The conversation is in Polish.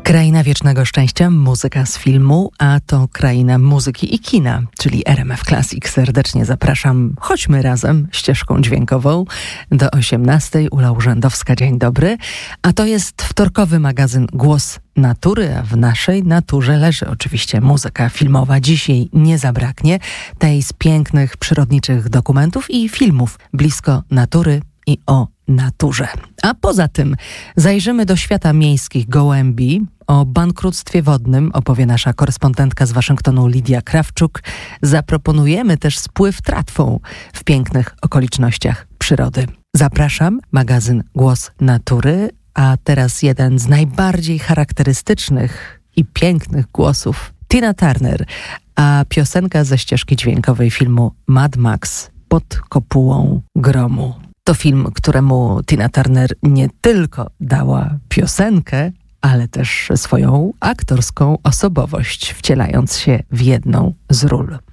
Kraina Wiecznego Szczęścia, muzyka z filmu, a to kraina muzyki i kina, czyli RMF Classic. Serdecznie zapraszam, chodźmy razem ścieżką dźwiękową do 18:00. Ula Urzędowska, dzień dobry. A to jest wtorkowy magazyn Głos Natury, a w naszej naturze leży oczywiście muzyka filmowa. Dzisiaj nie zabraknie tej z pięknych przyrodniczych dokumentów i filmów blisko natury i o naturze. A poza tym zajrzymy do świata miejskich gołębi. O bankructwie wodnym opowie nasza korespondentka z Waszyngtonu Lidia Krawczuk. Zaproponujemy też spływ tratwą w pięknych okolicznościach przyrody. Zapraszam, magazyn Głos Natury, a teraz jeden z najbardziej charakterystycznych i pięknych głosów. Tina Turner, a piosenka ze ścieżki dźwiękowej filmu Mad Max Pod kopułą gromu. To film, któremu Tina Turner nie tylko dała piosenkę, ale też swoją aktorską osobowość, wcielając się w jedną z ról.